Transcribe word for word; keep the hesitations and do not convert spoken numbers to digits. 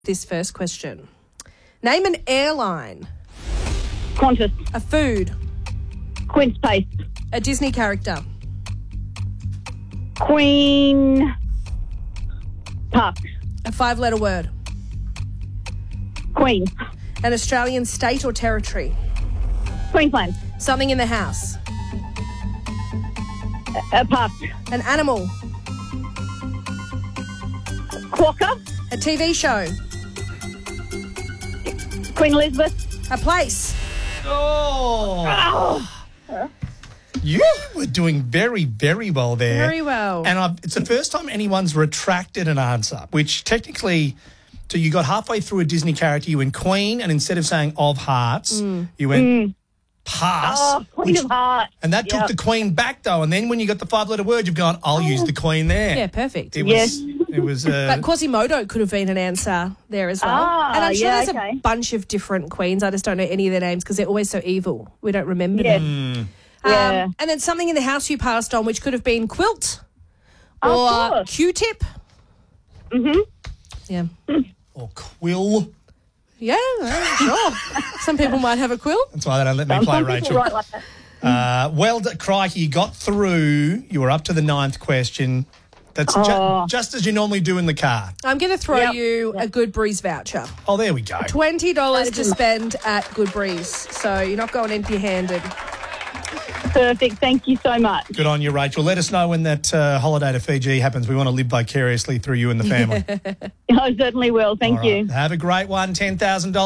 This first question. Name an airline, Qantas. a food, Queen Space. a Disney character, Queen Park. a five-letter word, Queen. an Australian state or territory, Queensland. something in the house, A park. an animal, Quokka. a T V show, Queen Elizabeth. a place. Oh. You were doing very, very well there. Very well. And I've, it's the first time anyone's retracted an answer, which technically, so you got halfway through a Disney character, you went Queen, and instead of saying of hearts, you went Mm. pass. Oh, Queen which- of Hearts. And that took Yep. the Queen back, though. And then when you got the five-letter word, you've gone, I'll use the Queen there. Yeah, perfect. It was, Yes. it was, uh, But Quasimodo could have been an answer there as well. Ah, and I'm sure yeah, there's okay. a bunch of different queens. I just don't know any of their names because they're always so evil. We don't remember Yes. them. Yeah. Um, and then something in the house you passed on, which could have been quilt Of or course. Q-tip. Mm-hmm. Yeah. or Quill. Yeah, uh, sure. Some people might have a quilt. That's why they don't let me Some play, people Rachel. write like that. Uh, well, d- crikey, you got through. You were up to the ninth question. That's ju- Oh. just as you normally do in the car. I'm going to throw Yep. you a Good Breeze voucher. Oh, there we go. twenty dollars That to is a- spend at Good Breeze. So you're not going empty-handed. Perfect. Thank you so much. Good on you, Rachel. Let us know when that uh, holiday to Fiji happens. We want to live vicariously through you and the family. I certainly will. Thank All you. right. Have a great one. ten thousand dollars.